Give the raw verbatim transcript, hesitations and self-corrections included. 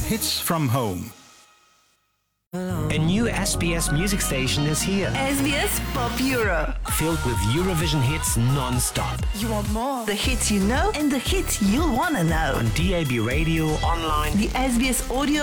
hits from home. A new S B S music station is here. S B S Pop Euro. Filled with Eurovision hits non-stop. You want more? The hits you know and the hits you'll want to know. On D A B radio, online. The S B S audio